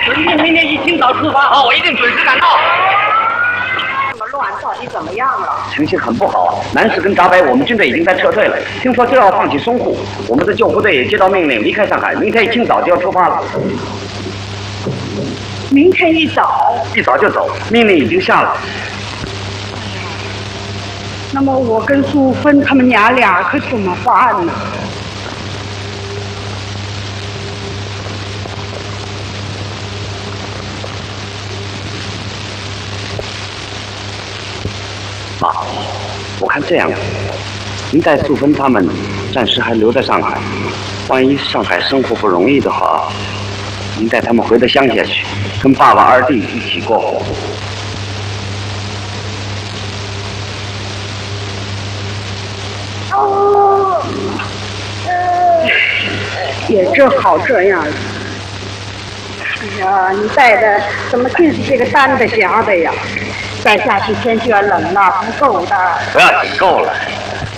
明天一清早出发后，我一定准时赶到。 这么乱，到底怎么样了？ 情形很不好，南市跟闸北，我们军队已经在撤退了。听说就要放弃淞沪，我们的救护队也接到命令离开上海，明天一清早就要出发了。 明天一早就走，命令已经下了。 那么我跟淑芬他们娘俩可怎么办呢？ 妈，我看这样，您带淑芬他们暂时还留在上海，万一上海生活不容易的话，您带他们回到乡下去，跟爸爸二弟一起过活。 也正好这样。哎呀，你带的怎么尽是这个担的匣子呀？再下去天就要冷了，不够的。 不要紧，够了。